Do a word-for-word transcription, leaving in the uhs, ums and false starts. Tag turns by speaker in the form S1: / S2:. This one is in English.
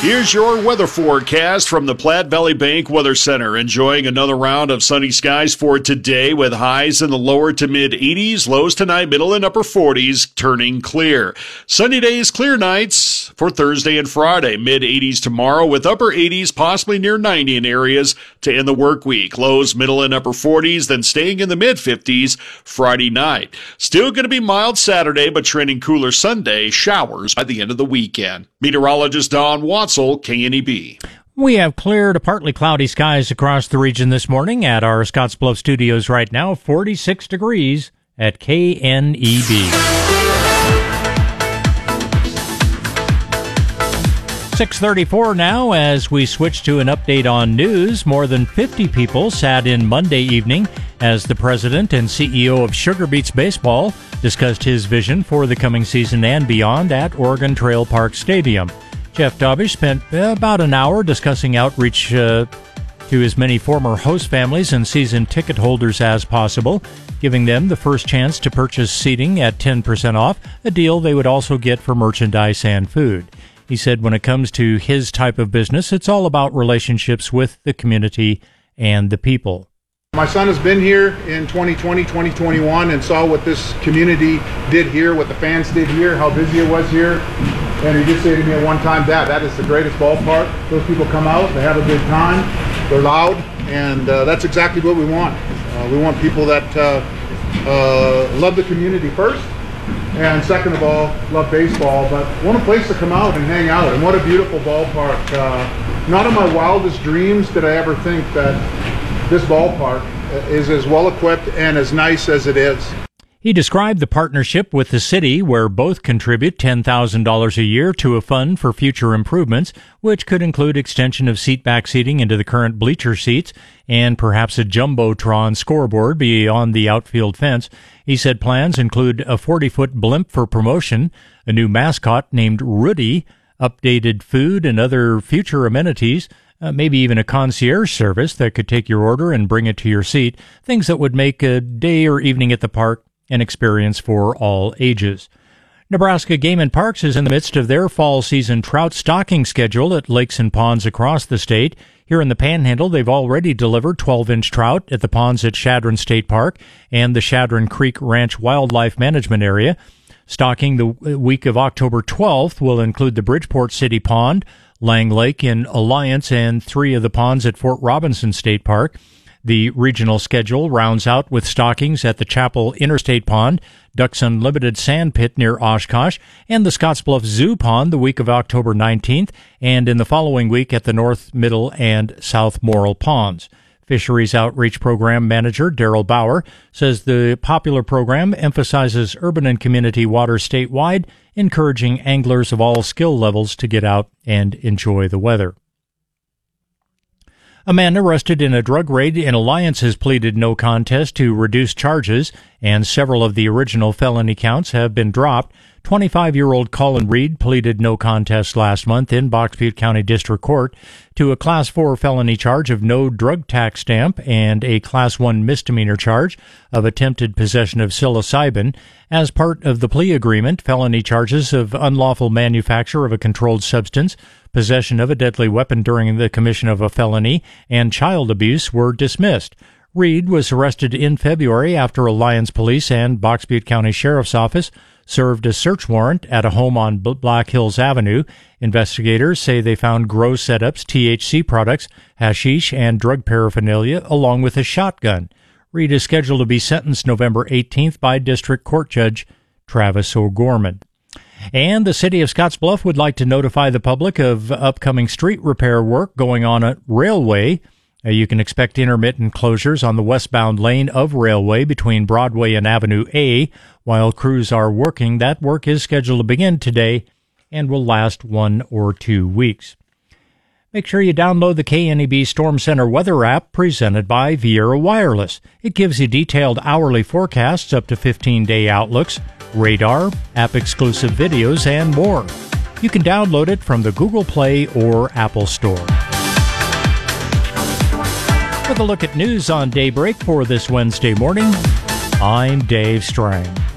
S1: Here's your weather forecast from the Platte Valley Bank Weather Center. Enjoying another round of sunny skies for today with highs in the lower to mid eighties, lows tonight middle and upper forties, turning clear. Sunny days, clear nights for Thursday and Friday. Mid eighties tomorrow with upper eighties, possibly near ninety in areas to end the work week. Lows middle and upper forties, then staying in the mid fifties Friday night. Still going to be mild Saturday, but trending cooler Sunday. Showers by the end of the weekend. Meteorologist Don Watson, K N E B.
S2: We have clear to partly cloudy skies across the region this morning at our Scottsbluff studios right now, forty-six degrees at K N E B. six thirty-four now as we switch to an update on news. More than fifty people sat in Monday evening as the president and C E O of Sugar Beets Baseball discussed his vision for the coming season and beyond at Oregon Trail Park Stadium. Jeff Dobish spent about an hour discussing outreach uh, to as many former host families and season ticket holders as possible, giving them the first chance to purchase seating at ten percent off, a deal they would also get for merchandise and food. He said when it comes to his type of business, it's all about relationships with the community and the people.
S3: My son has been here in twenty twenty, twenty twenty-one and saw what this community did here, what the fans did here, how busy it was here. And he did say to me at one time, Dad, that is the greatest ballpark. Those people come out, they have a good time, they're loud, and uh, that's exactly what we want. Uh, we want people that uh, uh, love the community first, and second of all, love baseball, but want a place to come out and hang out. And what a beautiful ballpark. Uh, not in my wildest dreams did I ever think that this ballpark is as well equipped and as nice as it is.
S2: He described the partnership with the city, where both contribute ten thousand dollars a year to a fund for future improvements, which could include extension of seatback seating into the current bleacher seats and perhaps a jumbotron scoreboard beyond the outfield fence. He said plans include a forty-foot blimp for promotion, a new mascot named Rudy, updated food and other future amenities, Uh, maybe even a concierge service that could take your order and bring it to your seat, things that would make a day or evening at the park an experience for all ages. Nebraska Game and Parks is in the midst of their fall season trout stocking schedule at lakes and ponds across the state. Here in the Panhandle, they've already delivered twelve-inch trout at the ponds at Chadron State Park and the Chadron Creek Ranch Wildlife Management Area. Stocking the week of October twelfth will include the Bridgeport City Pond, Lang Lake in Alliance, and three of the ponds at Fort Robinson State Park. The regional schedule rounds out with stockings at the Chapel Interstate Pond, Ducks Unlimited Sand Pit near Oshkosh, and the Scottsbluff Zoo Pond the week of October nineteenth, and in the following week at the North, Middle, and South Morrill Ponds. Fisheries Outreach Program Manager Daryl Bauer says the popular program emphasizes urban and community water statewide, encouraging anglers of all skill levels to get out and enjoy the weather. A man arrested in a drug raid in Alliance has pleaded no contest to reduced charges, and several of the original felony counts have been dropped. twenty-five-year-old Colin Reed pleaded no contest last month in Box Butte County District Court to a Class four felony charge of no drug tax stamp and a Class one misdemeanor charge of attempted possession of psilocybin. As part of the plea agreement, felony charges of unlawful manufacture of a controlled substance, possession of a deadly weapon during the commission of a felony, and child abuse were dismissed. Reed was arrested in February after Alliance Police and Box Butte County Sheriff's Office served a search warrant at a home on Black Hills Avenue. Investigators say they found grow setups, T H C products, hashish, and drug paraphernalia, along with a shotgun. Reed is scheduled to be sentenced November eighteenth by District Court Judge Travis O'Gorman. And the city of Scottsbluff would like to notify the public of upcoming street repair work going on at Railway. Uh, you can expect intermittent closures on the westbound lane of Railway between Broadway and Avenue A while crews are working. That work is scheduled to begin today and will last one or two weeks. Make sure you download the K N E B Storm Center weather app presented by Viera Wireless. It gives you detailed hourly forecasts, up to fifteen-day outlooks, radar, app-exclusive videos, and more. You can download it from the Google Play or Apple Store. With a look at news on Daybreak for this Wednesday morning, I'm Dave Strang.